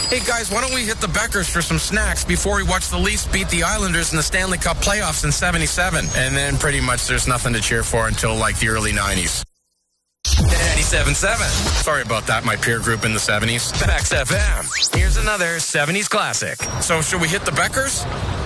Hey, guys, why don't we hit the Beckers for some snacks before we watch the Leafs beat the Islanders in the Stanley Cup playoffs in 77? And then pretty much there's nothing to cheer for until, like, the early 90s. 97.7. Sorry about that, my peer group in the 70s. Pax FM. Here's another 70s classic. So should we hit the Beckers?